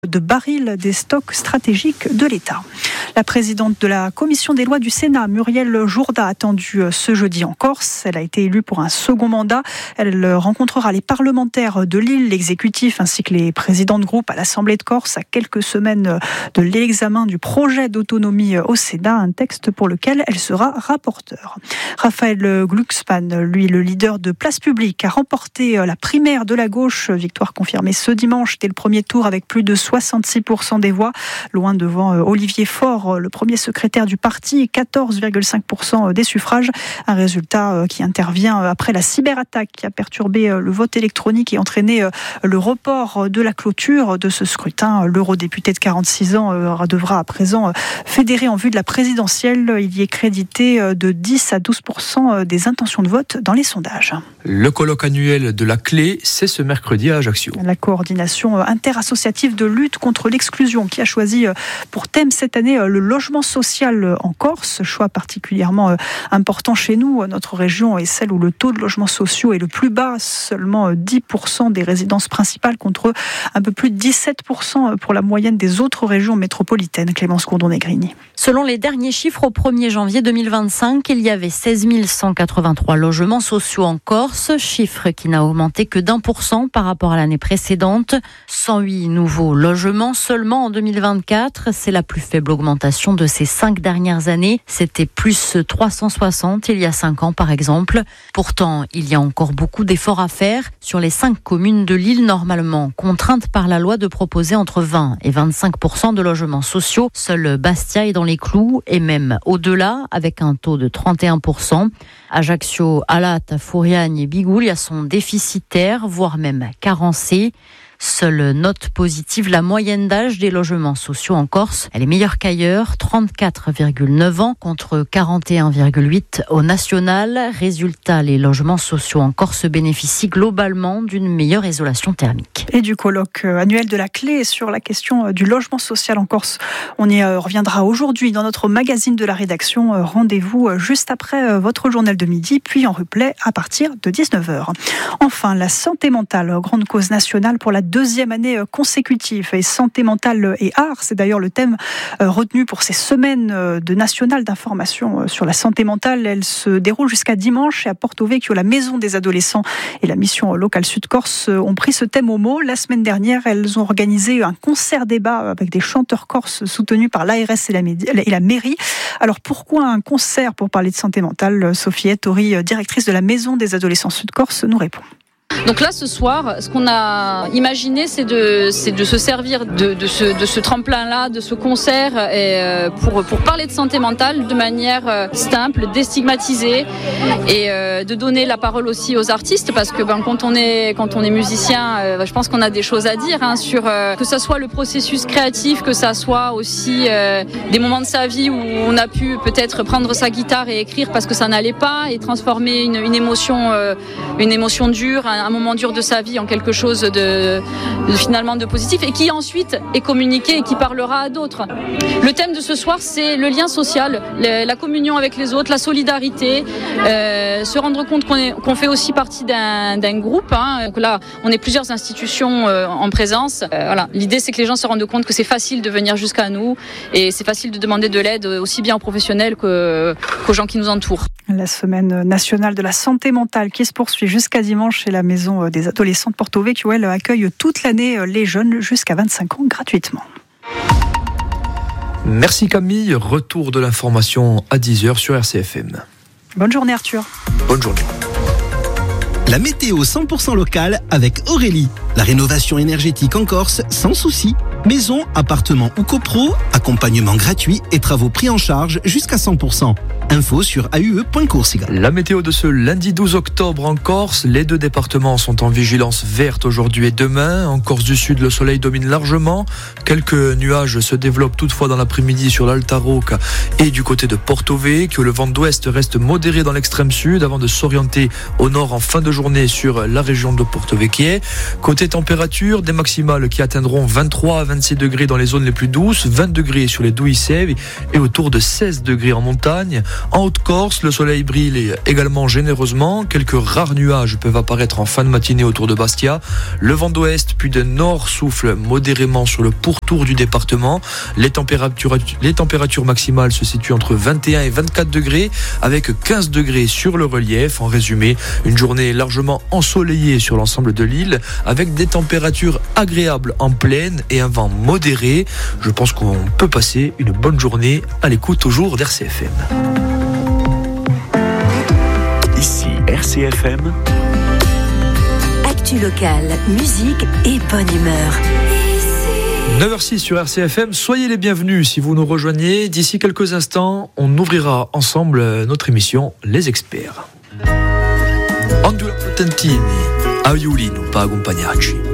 de barils des stocks stratégiques de l'État. La présidente de la commission des lois du Sénat, Muriel Jourda, attendue ce jeudi en Corse. Elle a été élue pour un second mandat. Elle rencontrera les parlementaires de l'île, l'exécutif ainsi que les présidents de groupe à l'Assemblée de Corse à quelques semaines de l'examen du projet d'autonomie au Sénat, un texte pour lequel elle sera rapporteure. Raphaël Glucksmann, lui le leader de Place Publique, a remporté la primaire de la gauche, victoire confirmée ce dimanche dès le premier tour avec plus de 66% des voix, loin devant Olivier Faure, le premier secrétaire du parti, 14,5% des suffrages, un résultat qui intervient après la cyberattaque qui a perturbé le vote électronique et entraîné le report de la clôture de ce scrutin. L'eurodéputé de 46 ans devra à présent fédérer en vue de la présidentielle. Il y est crédité de 10 à 12% des intentions de vote dans les sondages. Le colloque annuel de la Clé, c'est ce mercredi à Ajaccio. La coordination interassociative de lutte contre l'exclusion qui a choisi pour thème cette année le logement social en Corse, choix particulièrement important chez nous. Notre région est celle où le taux de logements sociaux est le plus bas, seulement 10% des résidences principales contre un peu plus de 17% pour la moyenne des autres régions métropolitaines. Clémence Condon-Negrini. Selon les derniers chiffres, au 1er janvier 2025, il y avait 16 183 logements sociaux en Corse, chiffre qui n'a augmenté que d'1% par rapport à l'année précédente. 108 nouveaux logements seulement en 2024, c'est la plus faible augmentation de ces 5 dernières années. C'était plus 360 il y a 5 ans par exemple. Pourtant, il y a encore beaucoup d'efforts à faire sur les 5 communes de l'île normalement contraintes par la loi de proposer entre 20 et 25% de logements sociaux. Seul Bastia est dans les clous et même au-delà avec un taux de 31%. Ajaccio, Alat, Fouriagne et Bigoulia sont déficitaires, voire même carencés. Seule note positive, la moyenne d'âge des logements sociaux en Corse. Elle est meilleure qu'ailleurs, 34,9 ans contre 41,8 au national. Résultat, les logements sociaux en Corse bénéficient globalement d'une meilleure isolation thermique. Et du colloque annuel de la Clé sur la question du logement social en Corse. On y reviendra aujourd'hui dans notre magazine de la rédaction. Rendez-vous juste après votre journal de midi, puis en replay à partir de 19h. Enfin, la santé mentale, grande cause nationale pour la deuxième année consécutive. Et santé mentale et art, c'est d'ailleurs le thème retenu pour ces semaines de nationales d'information sur la santé mentale. Elles se déroulent jusqu'à dimanche et à Porto Vecchio, la maison des adolescents et la mission locale Sud-Corse ont pris ce thème au mot. La semaine dernière, elles ont organisé un concert-débat avec des chanteurs corses soutenus par l'ARS et la mairie. Alors pourquoi un concert pour parler de santé mentale? Sophie Ettori, directrice de la maison des adolescents Sud-Corse, nous répond. Donc là, ce soir, ce qu'on a imaginé, c'est de se servir de ce tremplin-là, de ce concert, et pour parler de santé mentale de manière simple, déstigmatisée, et de donner la parole aussi aux artistes, parce que quand on est musicien, je pense qu'on a des choses à dire sur que ça soit le processus créatif, que ça soit aussi des moments de sa vie où on a pu peut-être prendre sa guitare et écrire parce que ça n'allait pas, et transformer une émotion dure, un moment dur de sa vie en quelque chose de finalement de positif, et qui ensuite est communiqué et qui parlera à d'autres. Le thème de ce soir, c'est le lien social, la communion avec les autres, la solidarité, se rendre compte qu'on fait aussi partie d'un groupe. Donc là, on est plusieurs institutions en présence. Voilà. L'idée, c'est que les gens se rendent compte que c'est facile de venir jusqu'à nous, et c'est facile de demander de l'aide aussi bien aux professionnels qu'aux gens qui nous entourent. La semaine nationale de la santé mentale qui se poursuit jusqu'à dimanche chez la maison des adolescents de Porto Vecchio. Elle accueille toute l'année les jeunes jusqu'à 25 ans gratuitement. Merci Camille, retour de l'information à 10h sur RCFM. Bonne journée Arthur. Bonne journée. La météo 100% locale avec Aurélie. La rénovation énergétique en Corse sans souci. Maison, appartement ou copro, accompagnement gratuit et travaux pris en charge jusqu'à 100%. Info sur aue.coursiga. La météo de ce lundi 12 octobre en Corse. Les 2 départements sont en vigilance verte aujourd'hui et demain. En Corse du Sud, le soleil domine largement. Quelques nuages se développent toutefois dans l'après-midi sur l'Alta Rocca et du côté de Porto Vecchio. Le vent d'ouest reste modéré dans l'extrême sud avant de s'orienter au nord en fin de journée sur la région de Porto Vecchio. Côté température, des maximales qui atteindront 23 à 26 degrés dans les zones les plus douces, 20 degrés sur les Douiseves et autour de 16 degrés en montagne. En Haute-Corse, le soleil brille également généreusement. Quelques rares nuages peuvent apparaître en fin de matinée autour de Bastia. Le vent d'ouest puis de nord souffle modérément sur le pourtour du département. Les températures maximales se situent entre 21 et 24 degrés avec 15 degrés sur le relief. En résumé, une journée largement ensoleillée sur l'ensemble de l'île avec des températures agréables en plaine et un vent modéré. Je pense qu'on peut passer une bonne journée à l'écoute toujours d'RCFM. Ici RCFM. Actu locale, musique et bonne humeur. 9h06 sur RCFM, soyez les bienvenus si vous nous rejoignez. D'ici quelques instants, on ouvrira ensemble notre émission Les Experts. Andula Potentini, aiulino pa accompagnarci.